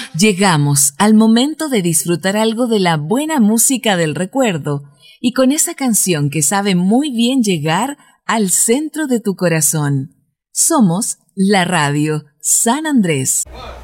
Llegamos al momento de disfrutar algo de la buena música del recuerdo y con esa canción que sabe muy bien llegar al centro de tu corazón. Somos la radio San Andrés.